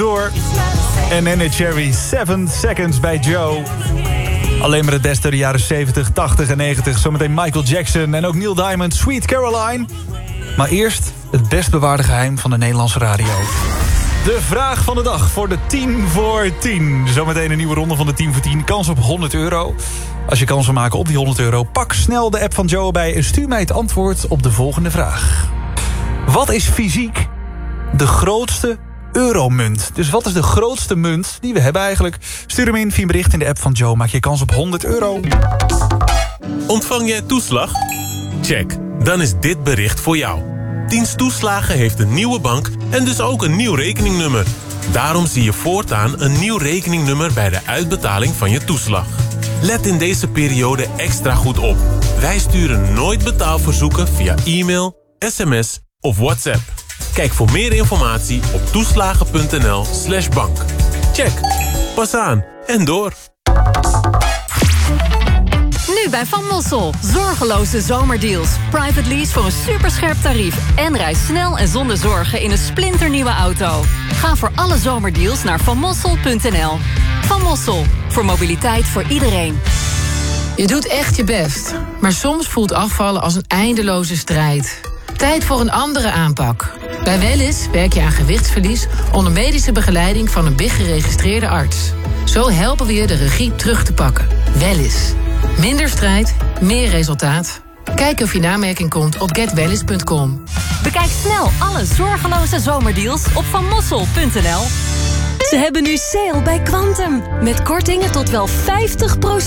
door. En Nene Cherry, 7 Seconds bij Joe. Alleen maar het beste uit de jaren 70, 80 en 90. Zometeen Michael Jackson en ook Neil Diamond, Sweet Caroline. Maar eerst het best bewaarde geheim van de Nederlandse radio. De vraag van de dag voor de 10 voor 10. Zometeen een nieuwe ronde van de 10 voor 10. Kans op €100. Als je kans wil maken op die €100... pak snel de app van Joe bij en stuur mij het antwoord op de volgende vraag. Wat is fysiek de grootste euromunt? Dus wat is de grootste munt die we hebben eigenlijk? Stuur hem in via een bericht in de app van Joe. Maak je kans op €100. Ontvang jij toeslag? Check, dan is dit bericht voor jou. Dienst Toeslagen heeft een nieuwe bank en dus ook een nieuw rekeningnummer. Daarom zie je voortaan een nieuw rekeningnummer bij de uitbetaling van je toeslag. Let in deze periode extra goed op. Wij sturen nooit betaalverzoeken via e-mail, sms of WhatsApp. Kijk voor meer informatie op toeslagen.nl/bank. Check, pas aan en door. Nu bij Van Mossel. Zorgeloze zomerdeals. Private lease voor een superscherp tarief. En reis snel en zonder zorgen in een splinternieuwe auto. Ga voor alle zomerdeals naar vanmossel.nl. Van Mossel. Voor mobiliteit voor iedereen. Je doet echt je best. Maar soms voelt afvallen als een eindeloze strijd. Tijd voor een andere aanpak. Bij Wellness werk je aan gewichtsverlies onder medische begeleiding van een BIG-geregistreerde arts. Zo helpen we je de regie terug te pakken. Wellness. Minder strijd, meer resultaat. Kijk of je in aanmerking komt op getwellness.com. Bekijk snel alle zorgeloze zomerdeals op vanmossel.nl. Ze hebben nu sale bij Quantum. Met kortingen tot wel 50%.